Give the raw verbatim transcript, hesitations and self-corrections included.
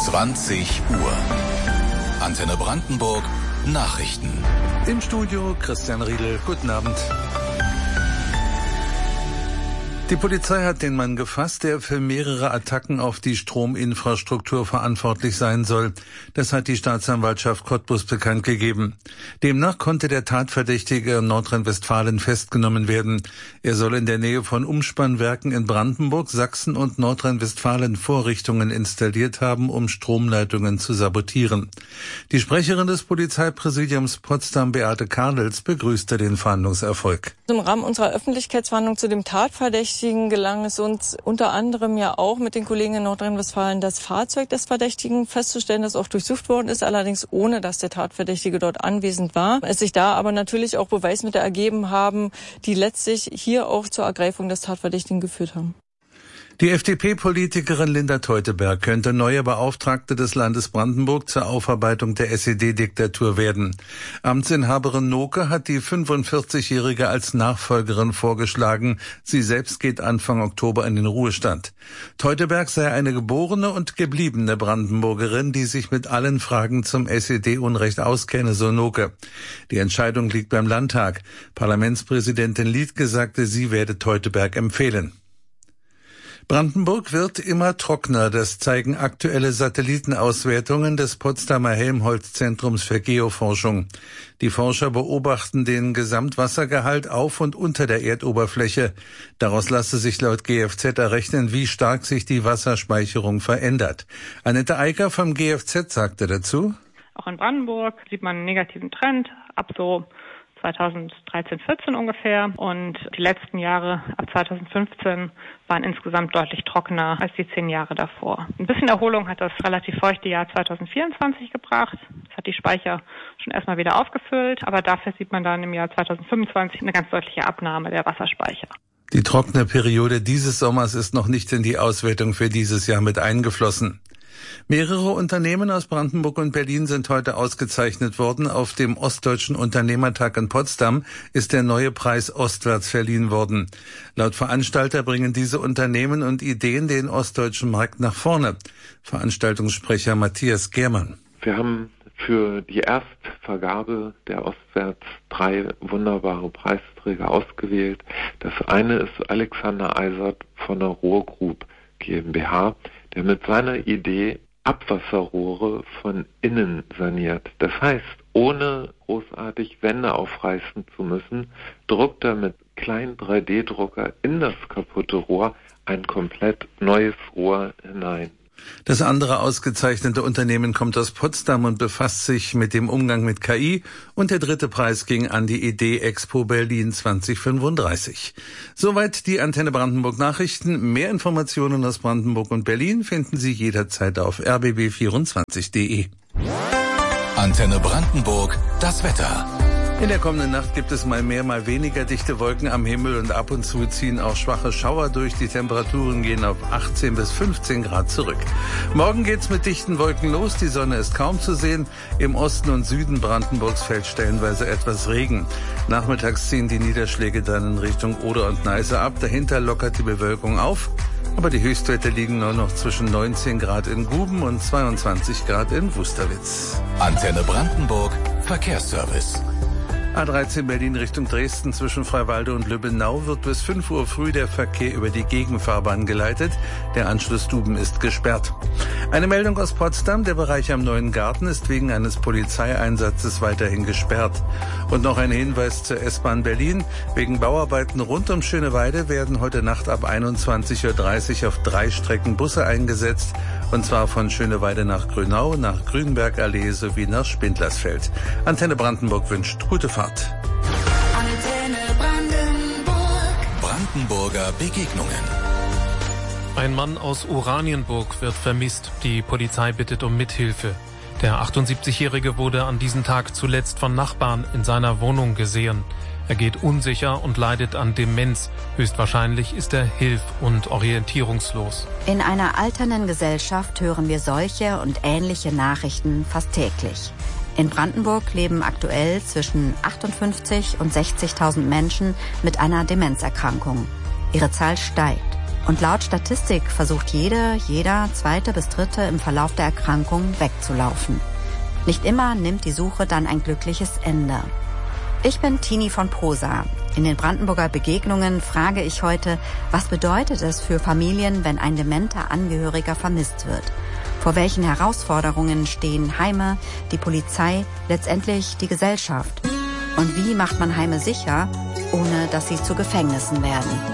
zwanzig Uhr. Antenne Brandenburg, Nachrichten. Im Studio Christian Riedel. Guten Abend. Die Polizei hat den Mann gefasst, der für mehrere Attacken auf die Strominfrastruktur verantwortlich sein soll. Das hat die Staatsanwaltschaft Cottbus bekannt gegeben. Demnach konnte der Tatverdächtige in Nordrhein-Westfalen festgenommen werden. Er soll in der Nähe von Umspannwerken in Brandenburg, Sachsen und Nordrhein-Westfalen Vorrichtungen installiert haben, um Stromleitungen zu sabotieren. Die Sprecherin des Polizeipräsidiums Potsdam, Beate Karlels, begrüßte den Fahndungserfolg. Im Rahmen unserer Öffentlichkeitsfahndung zu dem Tatverdächtigen gelang es uns unter anderem ja auch mit den Kollegen in Nordrhein-Westfalen, das Fahrzeug des Verdächtigen festzustellen, das auch durchsucht worden ist, allerdings ohne, dass der Tatverdächtige dort anwesend war. Es sich da aber natürlich auch Beweismittel ergeben haben, die letztlich hier auch zur Ergreifung des Tatverdächtigen geführt haben. Die F D P-Politikerin Linda Teuteberg könnte neue Beauftragte des Landes Brandenburg zur Aufarbeitung der S E D-Diktatur werden. Amtsinhaberin Noke hat die fünfundvierzigjährige als Nachfolgerin vorgeschlagen. Sie selbst geht Anfang Oktober in den Ruhestand. Teuteberg sei eine geborene und gebliebene Brandenburgerin, die sich mit allen Fragen zum S E D-Unrecht auskenne, so Noke. Die Entscheidung liegt beim Landtag. Parlamentspräsidentin Liedtke sagte, sie werde Teuteberg empfehlen. Brandenburg wird immer trockener, das zeigen aktuelle Satellitenauswertungen des Potsdamer Helmholtz-Zentrums für Geoforschung. Die Forscher beobachten den Gesamtwassergehalt auf und unter der Erdoberfläche. Daraus lasse sich laut G F Z errechnen, wie stark sich die Wasserspeicherung verändert. Annette Eicker vom G F Z sagte dazu: Auch in Brandenburg sieht man einen negativen Trend ab so zweitausenddreizehn vierzehn ungefähr, und die letzten Jahre ab zweitausendfünfzehn waren insgesamt deutlich trockener als die zehn Jahre davor. Ein bisschen Erholung hat das relativ feuchte Jahr zweitausendvierundzwanzig gebracht. Das hat die Speicher schon erstmal wieder aufgefüllt, aber dafür sieht man dann im Jahr zweitausendfünfundzwanzig eine ganz deutliche Abnahme der Wasserspeicher. Die trockene Periode dieses Sommers ist noch nicht in die Auswertung für dieses Jahr mit eingeflossen. Mehrere Unternehmen aus Brandenburg und Berlin sind heute ausgezeichnet worden. Auf dem Ostdeutschen Unternehmertag in Potsdam ist der neue Preis Ostwärts verliehen worden. Laut Veranstalter bringen diese Unternehmen und Ideen den ostdeutschen Markt nach vorne. Veranstaltungssprecher Matthias Germann. Wir haben für die Erstvergabe der Ostwärts drei wunderbare Preisträger ausgewählt. Das eine ist Alexander Eisert von der Ruhr Group GmbH, der mit seiner Idee Abwasserrohre von innen saniert. Das heißt, ohne großartig Wände aufreißen zu müssen, druckt er mit kleinen drei D Drucker in das kaputte Rohr ein komplett neues Rohr hinein. Das andere ausgezeichnete Unternehmen kommt aus Potsdam und befasst sich mit dem Umgang mit K I. Und der dritte Preis ging an die Idee Expo Berlin zwanzig fünfunddreißig. Soweit die Antenne Brandenburg Nachrichten. Mehr Informationen aus Brandenburg und Berlin finden Sie jederzeit auf r b b vierundzwanzig punkt d e. Antenne Brandenburg, das Wetter. In der kommenden Nacht gibt es mal mehr, mal weniger dichte Wolken am Himmel und ab und zu ziehen auch schwache Schauer durch. Die Temperaturen gehen auf achtzehn bis fünfzehn Grad zurück. Morgen geht's mit dichten Wolken los. Die Sonne ist kaum zu sehen. Im Osten und Süden Brandenburgs fällt stellenweise etwas Regen. Nachmittags ziehen die Niederschläge dann in Richtung Oder und Neiße ab. Dahinter lockert die Bewölkung auf. Aber die Höchstwerte liegen nur noch zwischen neunzehn Grad in Guben und zweiundzwanzig Grad in Wusterwitz. Antenne Brandenburg, Verkehrsservice. A dreizehn Berlin Richtung Dresden zwischen Freiwalde und Lübbenau wird bis fünf Uhr früh der Verkehr über die Gegenfahrbahn geleitet. Der Anschluss Duben ist gesperrt. Eine Meldung aus Potsdam. Der Bereich am Neuen Garten ist wegen eines Polizeieinsatzes weiterhin gesperrt. Und noch ein Hinweis zur S-Bahn Berlin. Wegen Bauarbeiten rund um Schöneweide werden heute Nacht ab einundzwanzig Uhr dreißig auf drei Strecken Busse eingesetzt. Und zwar von Schöneweide nach Grünau, nach Grünbergallee sowie nach Spindlersfeld. Antenne Brandenburg wünscht gute Fahrt. Antenne Brandenburg. Brandenburger Begegnungen. Ein Mann aus Oranienburg wird vermisst. Die Polizei bittet um Mithilfe. Der achtundsiebzigjährige wurde an diesem Tag zuletzt von Nachbarn in seiner Wohnung gesehen. Er geht unsicher und leidet an Demenz. Höchstwahrscheinlich ist er hilf- und orientierungslos. In einer alternden Gesellschaft hören wir solche und ähnliche Nachrichten fast täglich. In Brandenburg leben aktuell zwischen achtundfünfzig und sechzigtausend Menschen mit einer Demenzerkrankung. Ihre Zahl steigt. Und laut Statistik versucht jede, jeder zweite bis dritte im Verlauf der Erkrankung wegzulaufen. Nicht immer nimmt die Suche dann ein glückliches Ende. Ich bin Tini von Posa. In den Brandenburger Begegnungen frage ich heute, was bedeutet es für Familien, wenn ein dementer Angehöriger vermisst wird? Vor welchen Herausforderungen stehen Heime, die Polizei, letztendlich die Gesellschaft? Und wie macht man Heime sicher, ohne dass sie zu Gefängnissen werden?